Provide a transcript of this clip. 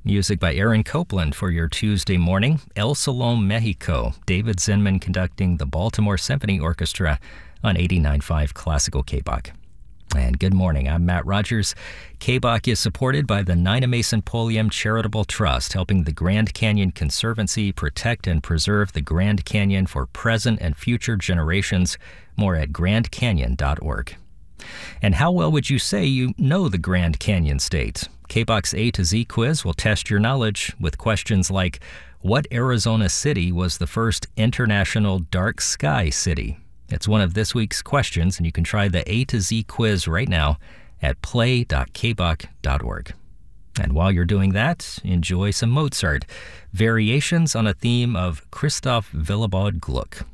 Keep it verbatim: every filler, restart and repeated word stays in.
Music by Aaron Copland for your Tuesday morning. El Salom, Mexico. David Zinman conducting the Baltimore Symphony Orchestra on eighty-nine point five Classical K B O C. And good morning, I'm Matt Rogers. K B O C is supported by the Nina Mason Pulliam Charitable Trust, helping the Grand Canyon Conservancy protect and preserve the Grand Canyon for present and future generations. More at grand canyon dot org. And how well would you say you know the Grand Canyon State? K B O C's A to Z quiz will test your knowledge with questions like, what Arizona city was the first international dark sky city? It's one of this week's questions, and you can try the A to Z quiz right now at play dot k b o c dot org. And while you're doing that, enjoy some Mozart, variations on a theme of Christoph Willibald Gluck.